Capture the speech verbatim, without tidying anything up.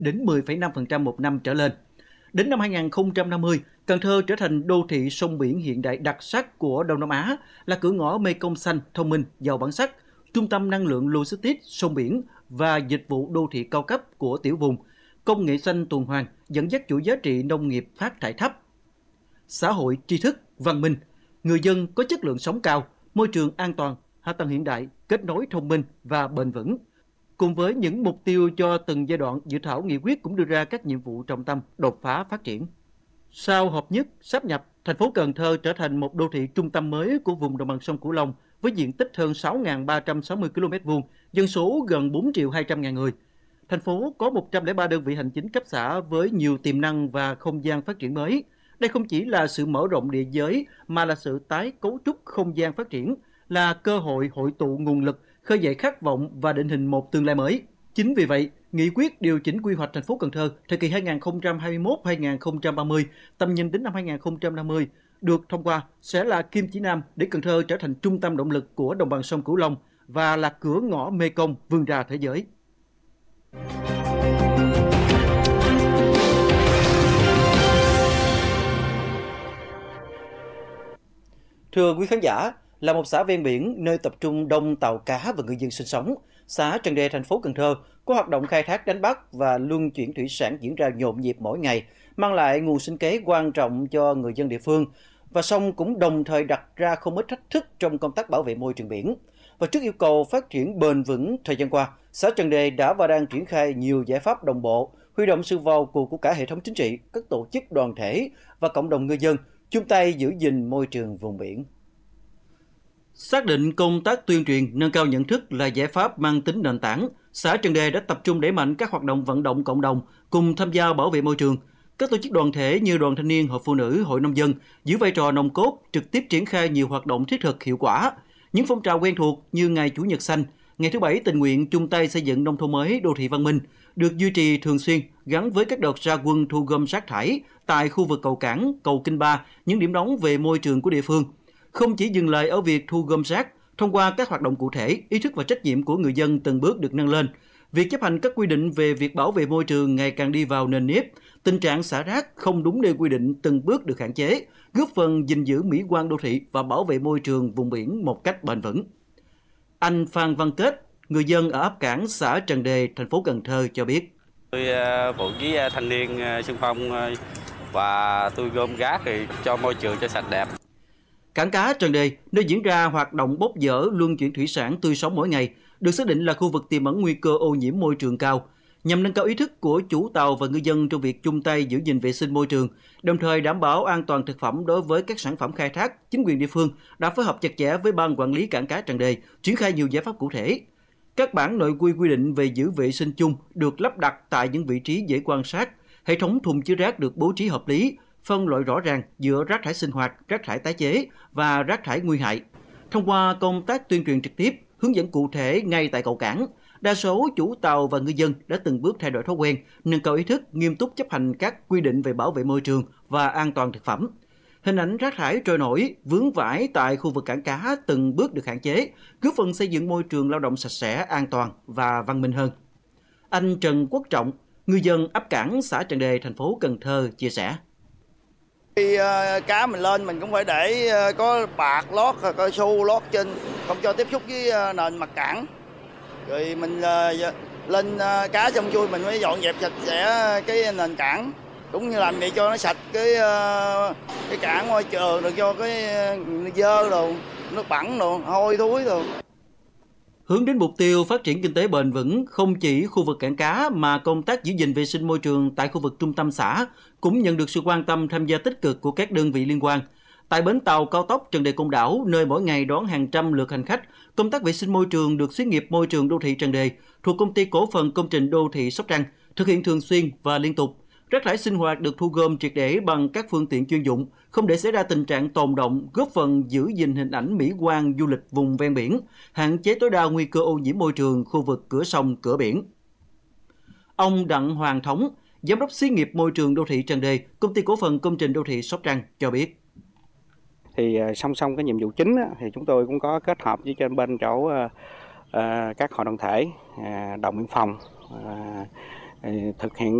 đến mười phẩy năm phần trăm một năm trở lên. Đến năm hai nghìn không trăm năm mươi, Cần Thơ trở thành đô thị sông biển hiện đại đặc sắc của Đông Nam Á, là cửa ngõ Mekong xanh, thông minh, giàu bản sắc, trung tâm năng lượng logistics sông biển và dịch vụ đô thị cao cấp của tiểu vùng, công nghệ xanh tuần hoàn, dẫn dắt chuỗi giá trị nông nghiệp phát thải thấp, xã hội tri thức, văn minh, người dân có chất lượng sống cao, môi trường an toàn, hạ tầng hiện đại, kết nối thông minh và bền vững. Cùng với những mục tiêu cho từng giai đoạn, dự thảo nghị quyết cũng đưa ra các nhiệm vụ trọng tâm đột phá phát triển. Sau hợp nhất, sáp nhập, thành phố Cần Thơ trở thành một đô thị trung tâm mới của vùng đồng bằng sông Cửu Long với diện tích hơn sáu nghìn ba trăm sáu mươi ki lô mét vuông, dân số gần bốn triệu hai trăm ngàn người. Thành phố có một trăm lẻ ba đơn vị hành chính cấp xã với nhiều tiềm năng và không gian phát triển mới. Đây không chỉ là sự mở rộng địa giới mà là sự tái cấu trúc không gian phát triển, là cơ hội hội tụ nguồn lực, khơi dậy khát vọng và định hình một tương lai mới. Chính vì vậy, nghị quyết điều chỉnh quy hoạch thành phố Cần Thơ thời kỳ hai nghìn không trăm hai mươi mốt đến hai nghìn không trăm ba mươi, tầm nhìn đến năm hai nghìn không trăm năm mươi được thông qua sẽ là kim chỉ nam để Cần Thơ trở thành trung tâm động lực của đồng bằng sông Cửu Long và là cửa ngõ Mekong vươn ra thế giới. Thưa quý khán giả, là một xã ven biển nơi tập trung đông tàu cá và ngư dân sinh sống, xã Trần Đề, thành phố Cần Thơ có hoạt động khai thác đánh bắt và luân chuyển thủy sản diễn ra nhộn nhịp mỗi ngày, mang lại nguồn sinh kế quan trọng cho người dân địa phương, và song cũng đồng thời đặt ra không ít thách thức trong công tác bảo vệ môi trường biển. Và trước yêu cầu phát triển bền vững, thời gian qua, xã Trần Đề đã và đang triển khai nhiều giải pháp đồng bộ, huy động sự vào cuộc của cả hệ thống chính trị, các tổ chức đoàn thể và cộng đồng ngư dân chung tay giữ gìn môi trường vùng biển. Xác định công tác tuyên truyền, nâng cao nhận thức là giải pháp mang tính nền tảng, xã Trần Đề đã tập trung đẩy mạnh các hoạt động vận động cộng đồng cùng tham gia bảo vệ môi trường. Các tổ chức đoàn thể như Đoàn Thanh niên, Hội Phụ nữ, Hội Nông dân giữ vai trò nòng cốt, trực tiếp triển khai nhiều hoạt động thiết thực hiệu quả. Những phong trào quen thuộc như Ngày Chủ nhật xanh, Ngày thứ Bảy tình nguyện chung tay xây dựng nông thôn mới, đô thị văn minh được duy trì thường xuyên, gắn với các đợt ra quân thu gom rác thải tại khu vực cầu Cảng, cầu Kinh Ba, những điểm nóng về môi trường của địa phương. Không chỉ dừng lại ở việc thu gom rác, thông qua các hoạt động cụ thể, ý thức và trách nhiệm của người dân từng bước được nâng lên. Việc chấp hành các quy định về việc bảo vệ môi trường ngày càng đi vào nền nếp, tình trạng xả rác không đúng nơi quy định từng bước được hạn chế, góp phần gìn giữ mỹ quan đô thị và bảo vệ môi trường vùng biển một cách bền vững. Anh Phan Văn Kết, người dân ở ấp Cảng, xã Trần Đề, thành phố Cần Thơ cho biết. Tôi phụ với thanh niên xung phong và tôi gom rác thì cho môi trường cho sạch đẹp. Cảng cá Trần Đề, nơi diễn ra hoạt động bốc dỡ luân chuyển thủy sản tươi sống mỗi ngày, được xác định là khu vực tiềm ẩn nguy cơ ô nhiễm môi trường cao. Nhằm nâng cao ý thức của chủ tàu và ngư dân trong việc chung tay giữ gìn vệ sinh môi trường, đồng thời đảm bảo an toàn thực phẩm đối với các sản phẩm khai thác, chính quyền địa phương đã phối hợp chặt chẽ với ban quản lý cảng cá Trần Đề, triển khai nhiều giải pháp cụ thể. Các bản nội quy quy định về giữ vệ sinh chung được lắp đặt tại những vị trí dễ quan sát, hệ thống thùng chứa rác được bố trí hợp lý, phân loại rõ ràng giữa rác thải sinh hoạt, rác thải tái chế và rác thải nguy hại. Thông qua công tác tuyên truyền trực tiếp, hướng dẫn cụ thể ngay tại cầu cảng, đa số chủ tàu và ngư dân đã từng bước thay đổi thói quen, nâng cao ý thức, nghiêm túc chấp hành các quy định về bảo vệ môi trường và an toàn thực phẩm. Hình ảnh rác thải trôi nổi, vướng vãi tại khu vực cảng cá từng bước được hạn chế, góp phần xây dựng môi trường lao động sạch sẽ, an toàn và văn minh hơn. Anh Trần Quốc Trọng, ngư dân ấp Cảng, xã Trần Đề, thành phố Cần Thơ chia sẻ. Khi uh, cá mình lên mình cũng phải để uh, có bạc lót, cao su lót trên, không cho tiếp xúc với uh, nền mặt cảng. Rồi mình uh, lên uh, cá xong chui mình mới dọn dẹp sạch sẽ cái nền cảng, cũng như làm vậy cho nó sạch cái uh, cái cảng môi trường, được cho cái uh, dơ đồ, nước bẩn đồ, hôi thối đồ. Hướng đến mục tiêu phát triển kinh tế bền vững, không chỉ khu vực cảng cá mà công tác giữ gìn vệ sinh môi trường tại khu vực trung tâm xã cũng nhận được sự quan tâm tham gia tích cực của các đơn vị liên quan. Tại bến tàu cao tốc Trần Đề Côn Đảo, nơi mỗi ngày đón hàng trăm lượt hành khách, công tác vệ sinh môi trường được Xí nghiệp Môi trường Đô thị Trần Đề thuộc Công ty Cổ phần Công trình Đô thị Sóc Trăng thực hiện thường xuyên và liên tục. Rác thải sinh hoạt được thu gom triệt để bằng các phương tiện chuyên dụng, không để xảy ra tình trạng tồn đọng, góp phần giữ gìn hình ảnh mỹ quan du lịch vùng ven biển, hạn chế tối đa nguy cơ ô nhiễm môi trường khu vực cửa sông, cửa biển. Ông Đặng Hoàng Thống, Giám đốc Xí nghiệp Môi trường Đô thị Trần Đề, Công ty Cổ phần Công trình Đô thị Sóc Trăng cho biết. Thì song song cái nhiệm vụ chính thì chúng tôi cũng có kết hợp với trên bên chỗ uh, các hội đoàn thể, uh, đồn biên phòng, uh, thực hiện